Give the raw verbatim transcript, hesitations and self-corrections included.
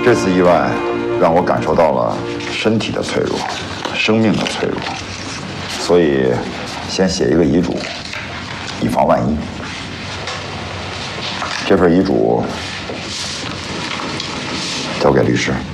这次意外让我感受到了身体的脆弱，生命的脆弱，所以先写一个遗嘱，以防万一。这份遗嘱交给律师。